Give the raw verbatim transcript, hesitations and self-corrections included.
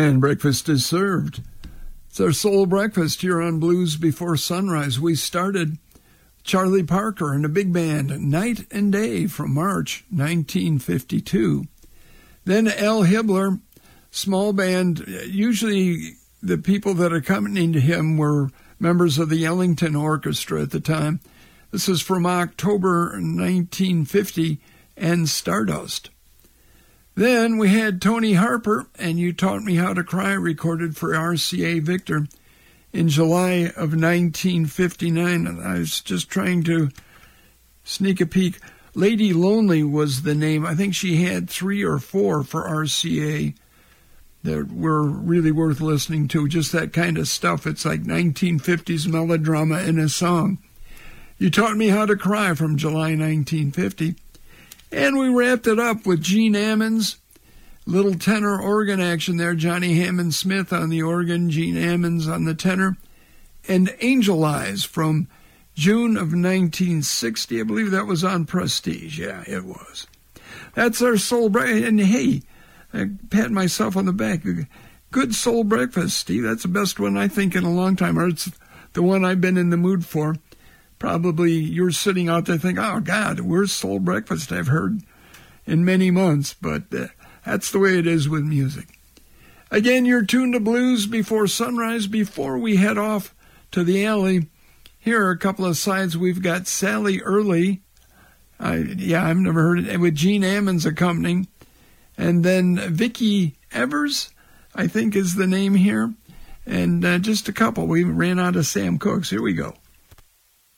And breakfast is served. It's our soul breakfast here on Blues Before Sunrise. We started Charlie Parker and a big band, Night and Day, from March nineteen fifty-two. Then Al Hibbler, small band. Usually the people that accompanied him were members of the Ellington Orchestra at the time. This is from October nineteen fifty, and Stardust. Then we had Tony Harper, and You Taught Me How to Cry, recorded for R C A Victor in July of nineteen fifty-nine. And I was just trying to sneak a peek. Lady Lonely was the name. I think she had three or four for R C A that were really worth listening to. Just that kind of stuff. It's like nineteen fifties melodrama in a song. You Taught Me How to Cry from July nineteen fifty. And we wrapped it up with Gene Ammons, little tenor organ action there. Johnny Hammond Smith on the organ, Gene Ammons on the tenor, and Angel Eyes from June of nineteen sixty. I believe that was on Prestige. Yeah, it was. That's our soul breakfast. And hey, I pat myself on the back. Good soul breakfast, Steve. That's the best one I think in a long time. Or it's the one I've been in the mood for. Probably you're sitting out there thinking, oh, God, where's soul breakfast I've heard in many months. But uh, that's the way it is with music. Again, you're tuned to Blues Before Sunrise. Before we head off to the alley, here are a couple of sides. We've got Sally Early. I, yeah, I've never heard it. With Gene Ammons accompanying. And then Vicki Evers, I think is the name here. And uh, just a couple. We ran out of Sam Cooke's. Here we go.